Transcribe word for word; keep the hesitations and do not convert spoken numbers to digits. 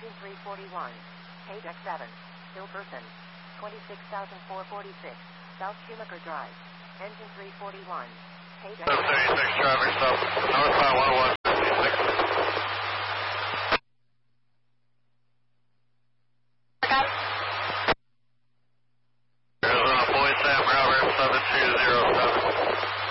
Engine three forty-one. Page X seven. Still person. twenty-six thousand four hundred forty-six. South Schumacher Drive. Engine three forty-one. Page X seven. thirty-six traffic stop. Northbound one oh one.